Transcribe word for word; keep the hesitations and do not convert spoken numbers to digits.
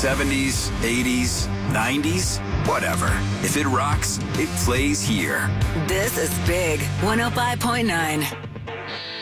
seventies, eighties, nineties, whatever. If it rocks, it plays here. This is Big one oh five point nine.